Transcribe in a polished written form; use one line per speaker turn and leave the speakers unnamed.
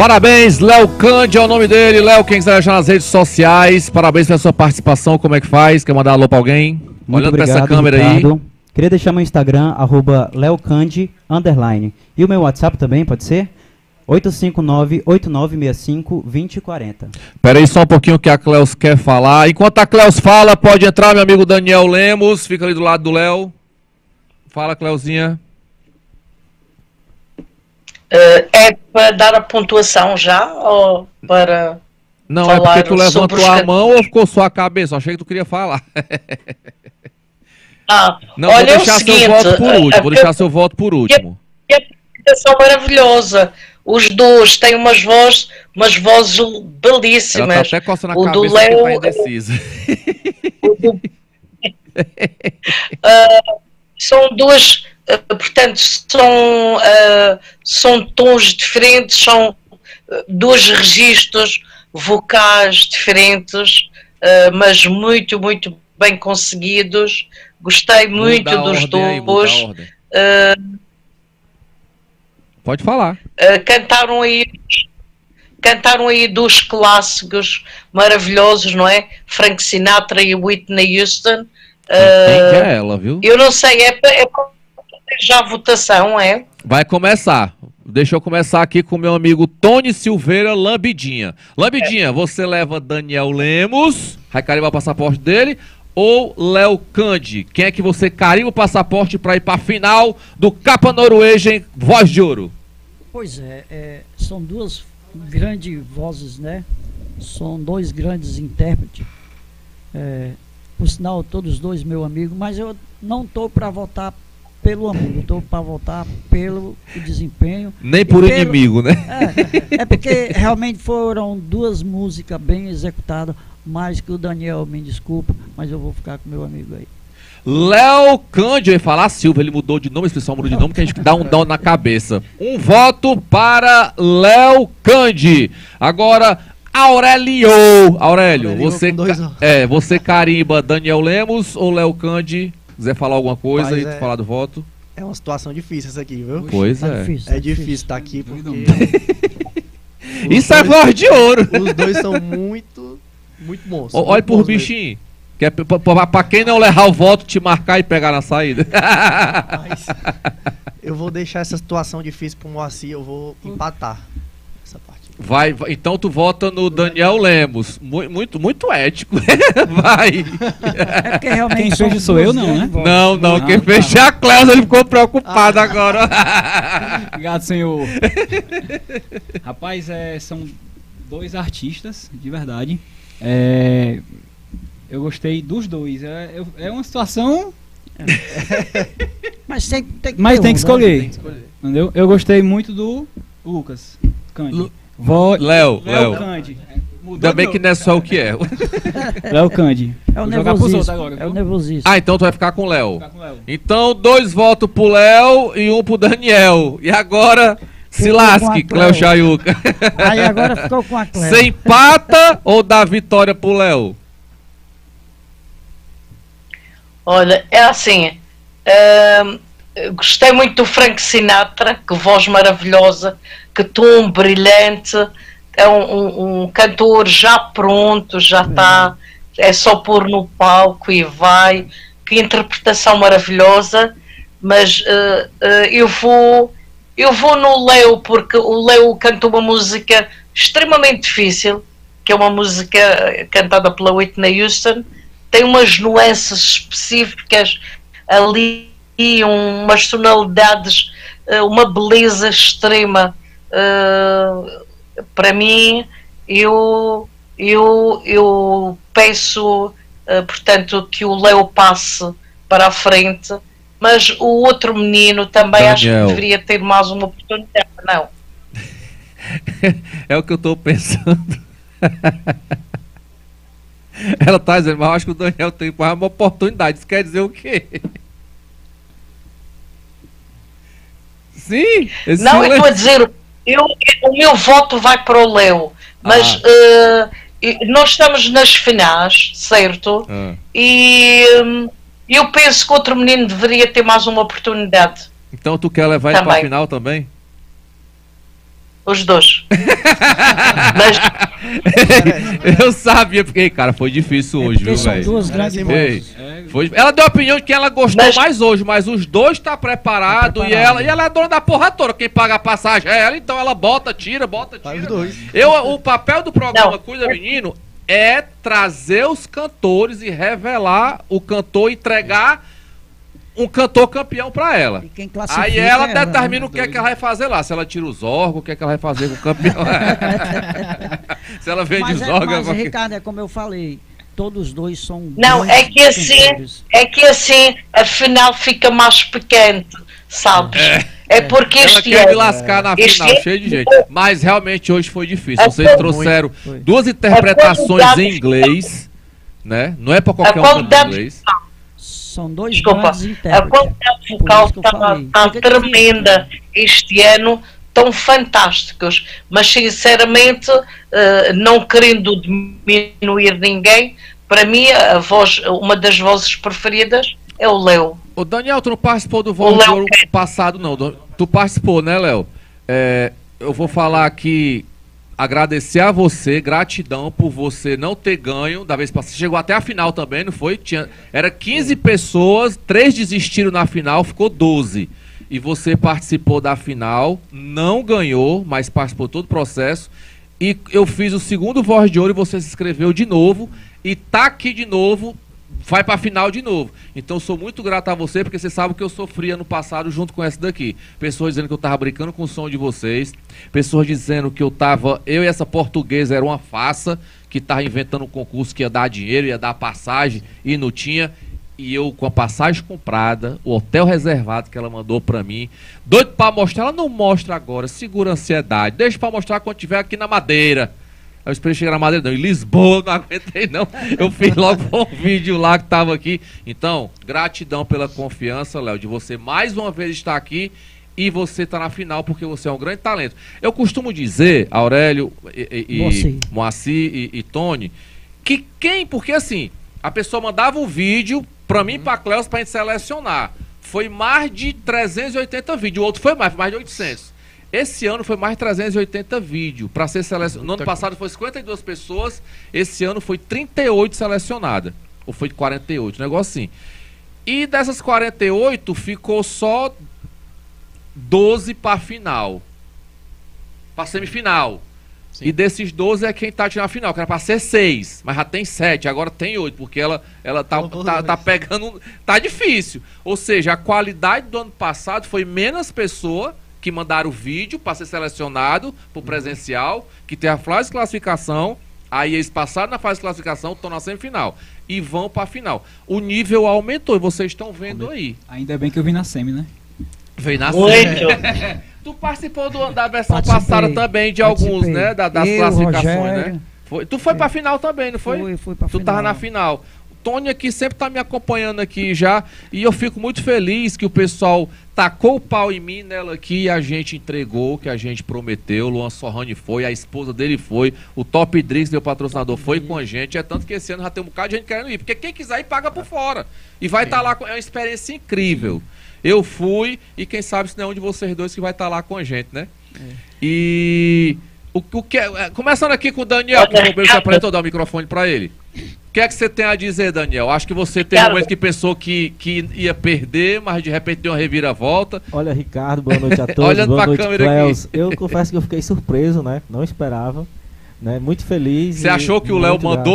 Parabéns, Léo Cândido é o nome dele. Léo, quem quiser achar nas redes sociais, parabéns pela sua participação, como é que faz? Quer mandar alô pra alguém?
Muito
Olhando
obrigado,
pra essa câmera
Ricardo.
aí.
Queria deixar meu Instagram, @leocandi_. E o meu WhatsApp também, pode ser? 859-8965-2040.
Pera aí só um pouquinho que a Cleus quer falar. Enquanto a Cleus fala, pode entrar meu amigo Daniel Lemos, fica ali do lado do Léo. Fala, Cleuzinha.
É para dar a pontuação já ou para
Não,
falar
é porque tu
sobre
levantou
os
a mão ou ficou só a cabeça? Eu achei que tu queria falar. Não,
olha,
vou deixar seu voto por último. Vou deixar seu voto por último.
A apresentação maravilhosa. Os dois têm umas vozes belíssimas.
Ela tá até coçando a
o
cabeça
do
porque
Léo,
tá indecisa.
São duas, portanto, são tons diferentes, são dois registros vocais diferentes, mas muito, muito bem conseguidos. Gostei muito dos dois.
Pode falar.
Cantaram aí dois clássicos maravilhosos, não é? Frank Sinatra e Whitney Houston.
Quem é ela, viu?
Eu não sei, é para já a votação, é?
Vai começar. Deixa eu começar aqui com meu amigo Tony Silveira Lambidinha. Lambidinha, você leva Daniel Lemos, vai carimbar o passaporte dele, ou Léo Cândido? Quem é que você carimba o passaporte para ir para a final do Capa Norwegian Voz de Ouro?
Pois são duas grandes vozes, né? São dois grandes intérpretes. Por sinal, todos dois meu amigo, mas eu não estou para votar pelo amigo, estou para votar pelo desempenho.
Nem por inimigo, né?
É porque realmente foram duas músicas bem executadas, mas que o Daniel, me desculpa, mas eu vou ficar com meu amigo aí.
Léo Cândido, eu ia falar Silva, ele mudou de nome, a expressão mudou de nome, que a gente dá um dão na cabeça. Um voto para Léo Cândido. Agora, Aurélio, você carimba Daniel Lemos ou Léo Cândido? Quiser falar alguma coisa e falar do voto?
É uma situação difícil essa aqui, viu?
Pois
Tá
é.
difícil,
É difícil estar aqui porque...
Isso é voz de ouro.
Os dois são muito bons.
Olha por bichinho. Que é pra quem não levar o voto, te marcar e pegar na saída.
Mas eu vou deixar essa situação difícil pro Moacir, eu vou empatar essa parte.
Vai, então tu vota no Daniel Lemos. Muito ético. Vai.
É porque realmente
Quem fez sou eu, não, né?
Não, quem fez a Cléudia, ele ficou preocupado agora.
Obrigado, senhor. Rapaz, são dois artistas, de verdade. Eu gostei dos dois. É uma situação...
Mas tem que
escolher. Entendeu? Eu gostei muito do Lucas Cândido.
Léo
Cândido.
Ainda bem que não é só o que é.
Léo Cândido.
É o nervosismo. É o nervosismo.
Ah, então tu vai ficar com o Léo. Então 2 votos pro Léo e 1 pro Daniel. E agora, se lasque, Cléo Chayuca.
Aí agora ficou com a Cléo.
Você empata ou dá vitória pro Léo?
Olha, é assim, gostei muito do Frank Sinatra, que voz maravilhosa, que tom brilhante, é um cantor já pronto, já está, é só pôr no palco e vai, que interpretação maravilhosa, mas eu vou no Léo, porque o Léo cantou uma música extremamente difícil, que é uma música cantada pela Whitney Houston, tem umas nuances específicas ali, umas tonalidades, uma beleza extrema. Para mim, eu peço, portanto, que o Léo passe para a frente, mas o outro menino também acho que deveria ter mais uma oportunidade, não?
É o que eu estou pensando. Ela tá dizendo, mas eu acho que o Daniel tem mais uma oportunidade. Isso quer dizer o quê? Sim?
Não, eu estou a dizer, o meu voto vai para o Léo, mas nós estamos nas finais, certo? E eu penso que outro menino deveria ter mais uma oportunidade.
Então tu quer levar ele para a final também?
Os dois. Mas
Eu sabia, porque, cara, foi difícil hoje,
Porque
viu,
são
velho?
duas grandes
Ei,
vozes.
ela deu a opinião de quem ela gostou
Mas-
mais hoje, mas os dois tá preparado,
Tá
e
preparado.
ela é dona da porra toda. Quem paga a passagem é ela, então ela bota, tira.
Faz os dois.
O papel do programa
Não.
Cuida Menino é trazer os cantores e revelar o cantor, entregar um cantor campeão pra ela.
E quem classifica
Aí ela
é
determina
né?
o que é que ela vai fazer lá. Se ela tira os órgãos, o que é que ela vai fazer com o campeão. Se ela vende
Mas,
os órgãos.
mas Ricardo, é como eu falei, todos os dois são
não,
grandes
é que assim,
cantores.
a final fica mais pequena, sabes? É porque
Ela
este
quer me
ano.
lascar na
Este
final,
ano-
cheio de gente. Mas realmente hoje foi difícil.
É
Vocês
foi
trouxeram
Foi.
duas interpretações
qualidade-
em inglês, né? Não é pra
A
qualquer um cantar
qualidade
inglês.
São dois
Desculpa,
grandes
a
intérpretes.
qualidade
Por
vocal
isso que eu falei.
está
Fica difícil,
tremenda este ano, tão fantásticos, mas sinceramente, não querendo diminuir ninguém, para mim a voz, uma das vozes preferidas é o Léo.
Ô Daniel, tu não participou do Voz de
Léo
Ouro
quer.
passado, não. Tu participou, né, Léo? Eu vou falar aqui, agradecer a você, gratidão por você não ter ganho da vez passada. Você chegou até a final também, não foi? Era 15 pessoas, 3 desistiram na final, ficou 12. E você participou da final, não ganhou, mas participou todo o processo. E eu fiz o segundo Voz de Ouro e você se inscreveu de novo. E tá aqui de novo, vai pra final de novo. Então eu sou muito grato a você, porque você sabe que eu sofria no passado junto com essa daqui. Pessoas dizendo que eu tava brincando com o som de vocês. Pessoas dizendo que eu e essa portuguesa era uma farsa, que tava inventando um concurso que ia dar dinheiro, ia dar passagem, e não tinha. E eu, com a passagem comprada, o hotel reservado que ela mandou pra mim, doido pra mostrar, ela não mostra agora, segura a ansiedade, deixa pra mostrar quando tiver aqui na Madeira. Aí eu esperei chegar na Madeira, não, em Lisboa, não aguentei não, eu fiz logo um vídeo lá que tava aqui. Então, gratidão pela confiança, Léo, de você mais uma vez estar aqui e você tá na final, porque você é um grande talento. Eu costumo dizer, Aurélio, Moacir e Tony, que porque assim, a pessoa mandava o vídeo pra mim e pra Cleus pra gente selecionar. Foi mais de 380 vídeos, o outro foi mais de 800. Esse ano foi mais de 380 vídeos para ser selecionado. No ano passado foi 52 pessoas, esse ano foi 38 selecionadas. Ou foi 48, um negócio assim. E dessas 48 ficou só 12 para final. Para semifinal. Sim. E desses 12 é quem tá na final, que era pra ser 6, mas já tem 7, agora tem 8, porque ela tá pegando. Tá difícil. Ou seja, a qualidade do ano passado foi menos pessoa que mandaram o vídeo para ser selecionado pro presencial, que tem a fase de classificação, aí eles passaram na fase de classificação, estão na semifinal e vão para a final. O nível aumentou e vocês estão vendo aí.
Ainda bem que eu vim na semi, né?
Veio na semi. Tu participou da versão passada também de alguns, né? Das classificações,
Rogério,
né? Tu foi pra final também, não foi?
Fui pra
tu
final.
tava na final. O Tony aqui sempre tá me acompanhando aqui já. E eu fico muito feliz que o pessoal tacou o pau em mim nela aqui e a gente entregou o que a gente prometeu. O Luan Sorrani foi, a esposa dele foi, o Top Drix, meu patrocinador, foi com a gente. É tanto que esse ano já tem um bocado de gente querendo ir. Porque quem quiser ir, paga por fora. E vai estar lá, é uma experiência incrível. Eu fui e quem sabe se não é um de vocês dois que vai estar lá com a gente, né? E o que começando aqui com o Daniel, que o Roberto se apresentou, dar o microfone para ele. O que é que você tem a dizer, Daniel? Acho que você tem um momento que pensou que ia perder, mas de repente deu uma reviravolta.
Olha, Ricardo, boa noite a todos.
Olhando
boa
pra
noite,
câmera
Cleus.
aqui.
Eu confesso que eu fiquei surpreso, né? Não esperava. Né? Muito feliz.
Você achou que o Léo mandou